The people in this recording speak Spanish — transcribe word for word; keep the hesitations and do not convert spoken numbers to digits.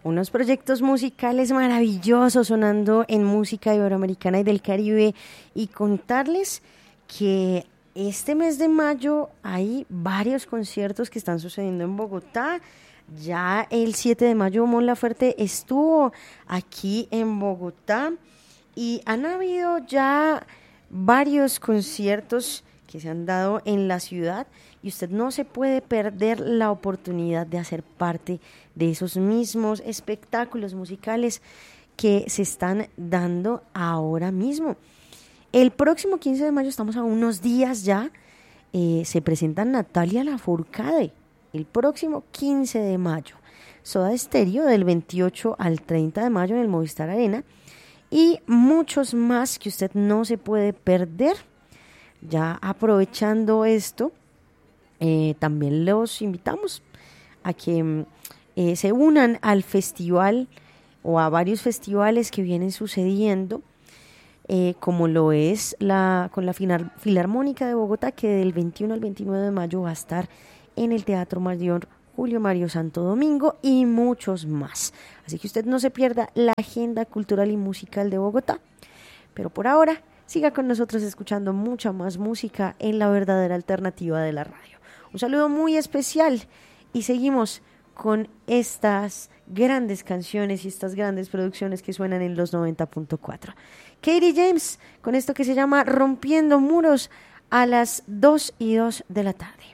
Unos proyectos musicales maravillosos sonando en música iberoamericana y del Caribe, y contarles que este mes de mayo hay varios conciertos que están sucediendo en Bogotá. Ya el siete de mayo Mon Laferte estuvo aquí en Bogotá y han habido ya varios conciertos que se han dado en la ciudad, y usted no se puede perder la oportunidad de hacer parte de esos mismos espectáculos musicales que se están dando ahora mismo. El próximo quince de mayo, estamos a unos días ya, eh, se presenta Natalia Lafourcade, el próximo quince de mayo. Soda Stereo del veintiocho al treinta de mayo en el Movistar Arena, y muchos más que usted no se puede perder. Ya aprovechando esto, eh, también los invitamos a que eh, se unan al festival o a varios festivales que vienen sucediendo, eh, como lo es la con la Filar, Filarmónica de Bogotá, que del veintiuno al veintinueve de mayo va a estar en el Teatro Mayor Julio Mario Santo Domingo, y muchos más. Así que usted no se pierda la agenda cultural y musical de Bogotá. Pero por ahora, siga con nosotros escuchando mucha más música en la verdadera alternativa de la radio. Un saludo muy especial, y seguimos con estas grandes canciones y estas grandes producciones que suenan en los noventa punto cuatro. Katie James, con esto que se llama Rompiendo Muros, a las dos y dos de la tarde.